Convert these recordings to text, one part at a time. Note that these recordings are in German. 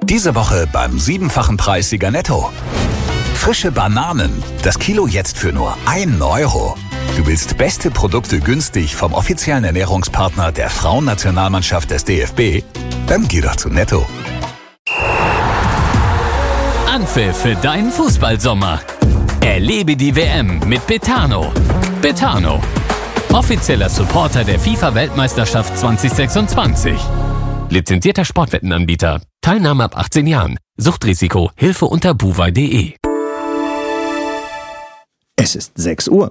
Diese Woche beim 7-fachen Preis Sieger Netto. Frische Bananen. Das Kilo jetzt für nur 1 Euro. Du willst beste Produkte günstig vom offiziellen Ernährungspartner der Frauennationalmannschaft des DFB? Dann geh doch zu Netto. Anpfiff für deinen Fußballsommer. Erlebe die WM mit Betano. Betano, offizieller Supporter der FIFA-Weltmeisterschaft 2026. Lizenzierter Sportwettenanbieter. Teilnahme ab 18 Jahren. Suchtrisiko. Hilfe unter buwei.de. Es ist 6 Uhr.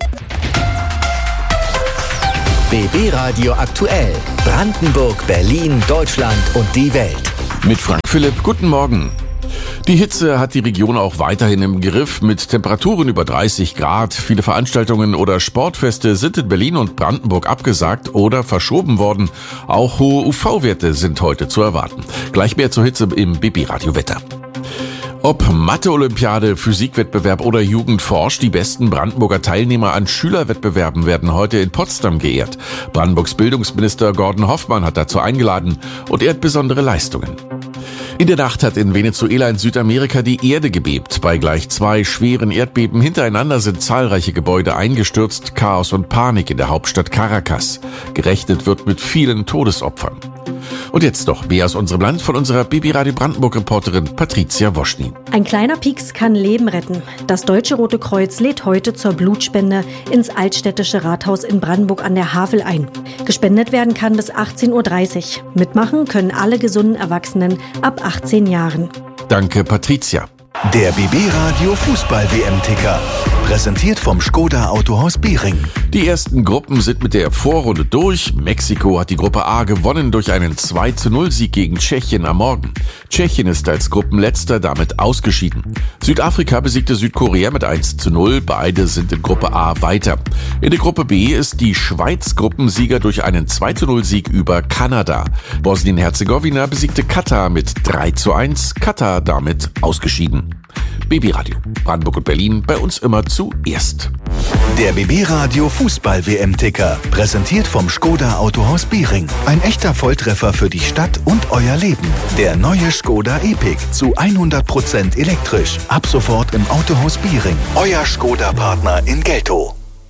BB Radio aktuell. Brandenburg, Berlin, Deutschland und die Welt. Mit Frank Philipp, guten Morgen. Die Hitze hat die Region auch weiterhin im Griff mit Temperaturen über 30 Grad. Viele Veranstaltungen oder Sportfeste sind in Berlin und Brandenburg abgesagt oder verschoben worden. Auch hohe UV-Werte sind heute zu erwarten. Gleich mehr zur Hitze im BB-Radio-Wetter. Ob Mathe-Olympiade, Physikwettbewerb oder Jugendforsch, die besten Brandenburger Teilnehmer an Schülerwettbewerben werden heute in Potsdam geehrt. Brandenburgs Bildungsminister Gordon Hoffmann hat dazu eingeladen und ehrt besondere Leistungen. In der Nacht hat in Venezuela in Südamerika die Erde gebebt. Bei gleich 2 schweren Erdbeben hintereinander sind zahlreiche Gebäude eingestürzt. Chaos und Panik in der Hauptstadt Caracas. Gerechnet wird mit vielen Todesopfern. Und jetzt noch mehr aus unserem Land von unserer BB Radio Brandenburg-Reporterin Patricia Woschny. Ein kleiner Pieks kann Leben retten. Das Deutsche Rote Kreuz lädt heute zur Blutspende ins Altstädtische Rathaus in Brandenburg an der Havel ein. Gespendet werden kann bis 18:30 Uhr. Mitmachen können alle gesunden Erwachsenen ab 18 Jahren. Danke, Patricia. Der BB Radio Fußball-WM-Ticker. Präsentiert vom Škoda Autohaus Biering. Die ersten Gruppen sind mit der Vorrunde durch. Mexiko hat die Gruppe A gewonnen durch einen 2:0-Sieg gegen Tschechien am Morgen. Tschechien ist als Gruppenletzter damit ausgeschieden. Südafrika besiegte Südkorea mit 1:0. Beide sind in Gruppe A weiter. In der Gruppe B ist die Schweiz Gruppensieger durch einen 2:0-Sieg über Kanada. Bosnien-Herzegowina besiegte Katar mit 3:1. Katar damit ausgeschieden. BB Radio, Brandenburg und Berlin, bei uns immer zuerst. Der BB Radio Fußball-WM-Ticker. Präsentiert vom Škoda Autohaus Biering. Ein echter Volltreffer für die Stadt und euer Leben. Der neue Škoda Epiq zu 100% elektrisch. Ab sofort im Autohaus Biering. Euer Škoda-Partner in Geltow.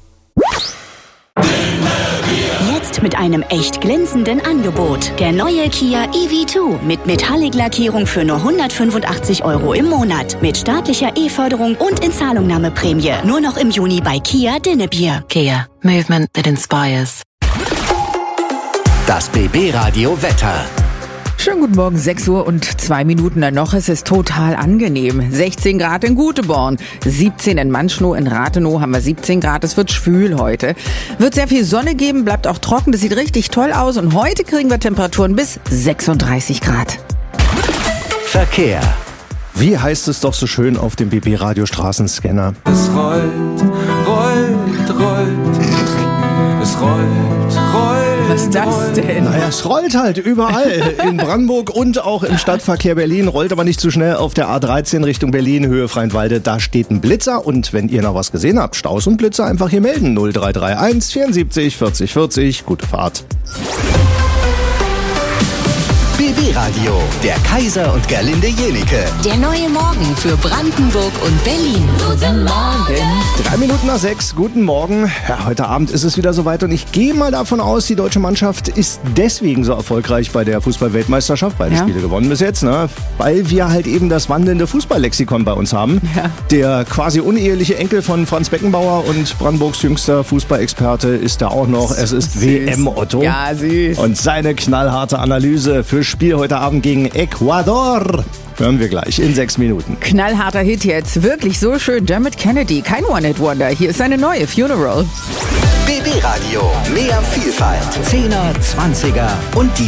Jetzt mit einem echt glänzenden Angebot. Der neue Kia EV2 mit Metallic-Lackierung für nur 185 € im Monat. Mit staatlicher E-Förderung und Inzahlungnahmeprämie. Nur noch im Juni bei Kia Dinnebier. Kia. Movement that inspires. Das BB Radio Wetter. Schönen guten Morgen, 6 Uhr und 2 Minuten dann noch. Es ist total angenehm. 16 Grad in Guteborn, 17 in Manschnow, in Rathenow haben wir 17 Grad. Es wird schwül heute. Wird sehr viel Sonne geben, bleibt auch trocken. Das sieht richtig toll aus. Und heute kriegen wir Temperaturen bis 36 Grad. Verkehr. Wie heißt es doch so schön auf dem BB Radio Straßenscanner? Es rollt, rollt, rollt. Es rollt, rollt. Was ist das denn? Naja, es rollt halt überall. In Brandenburg und auch im Stadtverkehr Berlin. Rollt aber nicht zu schnell auf der A13 Richtung Berlin, Höhe Freienwalde. Da steht ein Blitzer. Und wenn ihr noch was gesehen habt, Staus und Blitzer, einfach hier melden. 0331 74 40 40. Gute Fahrt. BB Radio, der Kaiser und Gerlinde Jenike. Der neue Morgen für Brandenburg und Berlin. Guten Morgen. 3 Minuten nach 6, guten Morgen. Ja, heute Abend ist es wieder soweit und ich gehe mal davon aus, die deutsche Mannschaft ist deswegen so erfolgreich bei der Fußball-Weltmeisterschaft. Beide Spiele gewonnen bis jetzt, ne? Weil wir halt eben das wandelnde Fußballlexikon bei uns haben. Ja. Der quasi uneheliche Enkel von Franz Beckenbauer und Brandenburgs jüngster Fußballexperte ist da auch noch. Es ist WM Otto. Ja, süß. Und seine knallharte Analyse für Spiel heute Abend gegen Ecuador. Hören wir gleich in 6 Minuten. Knallharter Hit jetzt. Wirklich so schön. Dermot Kennedy. Kein One-Hit-Wonder. Hier ist seine neue Funeral. BB Radio. Mehr Vielfalt. 10er, 20er und die